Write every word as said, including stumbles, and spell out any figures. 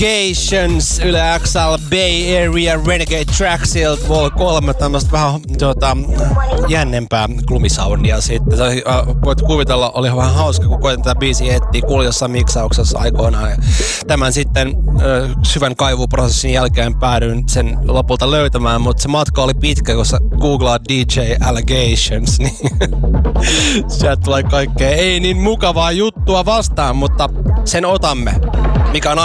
Allegations, Yle X L, Bay Area, Renegade Tracksilta, Vol kolme, tämmöstä vähän tuota, jännempää klumisoundia sitten. Se, äh, voit kuvitella, oli vähän hauska, kun koetin tätä biisiä etsiä kuulijassa miksauksessa aikoinaan. Ja tämän sitten äh, syvän kaivuprosessin jälkeen päädyin sen lopulta löytämään, mutta se matka oli pitkä, kun sä googlaat D J Allegations, niin sieltä tulee kaikkea ei niin mukavaa juttua vastaan, mutta sen otamme, mikä on